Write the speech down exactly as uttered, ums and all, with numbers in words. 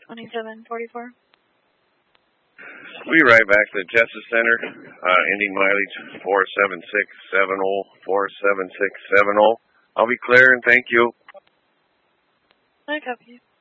twenty-seven forty-four. We'll be right back to the Justice Center, uh, ending mileage four seven six seven zero, four seven six seven zero. I'll be clear and thank you. I copy you.